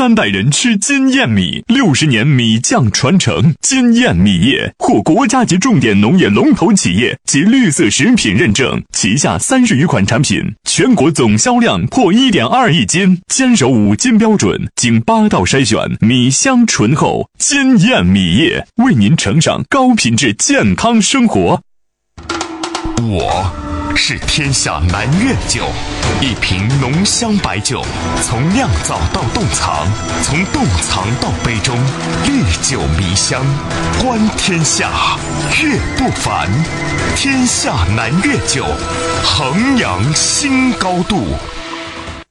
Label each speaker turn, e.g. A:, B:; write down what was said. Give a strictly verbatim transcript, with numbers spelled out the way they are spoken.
A: 三代人吃金燕米，六十年米酱传承。金燕米业获国家级重点农业龙头企业及绿色食品认证，旗下三十余款产品，全国总销量破 一点二亿斤，坚守五金标准，经八道筛选，米香醇厚。金燕米业为您呈上高品质健康生活。
B: 我是天下南粤酒，一瓶浓香白酒，从酿造到冻藏，从冻藏到杯中，历久弥香，观天下，粤不凡。天下南粤酒，衡阳新高度。